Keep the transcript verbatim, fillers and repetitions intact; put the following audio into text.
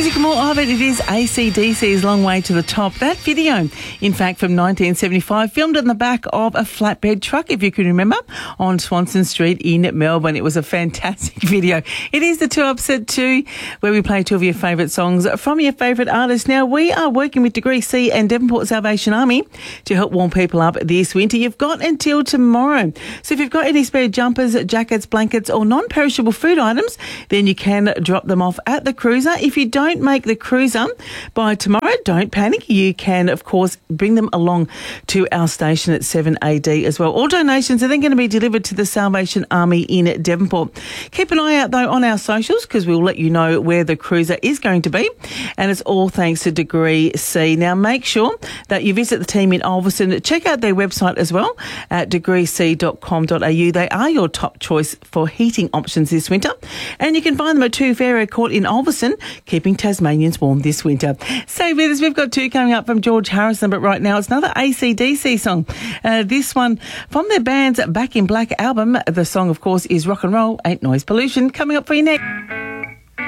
music, more of it. It is A C D C's Long Way to the Top. That video, in fact, from nineteen seventy-five, filmed in the back of a flatbed truck, if you can remember, on Swanston Street in Melbourne. It was a fantastic video. It is the Two Upset two, where we play two of your favourite songs from your favourite artists. Now, we are working with Degree C and Devonport Salvation Army to help warm people up this winter. You've got until tomorrow. So if you've got any spare jumpers, jackets, blankets or non-perishable food items, then you can drop them off at the cruiser. If you don't make the cruiser by tomorrow, don't panic. You can, of course, bring them along to our station at seven A D as well. All donations are then going to be delivered to the Salvation Army in Devonport. Keep an eye out, though, on our socials, because we'll let you know where the cruiser is going to be. And it's all thanks to Degree C. Now, make sure that you visit the team in Ulverstone. Check out their website as well at degree c dot com dot a u. They are your top choice for heating options this winter. And you can find them at two Pharaoh Court in Ulverstone, keeping Tasmanians warm this winter. Stay with us. We've got two coming up from George Harrison, but right now it's another A C D C song. Uh, this one from their band's Back in Black album. The song, of course, is Rock and Roll Ain't Noise Pollution. Coming up for you next.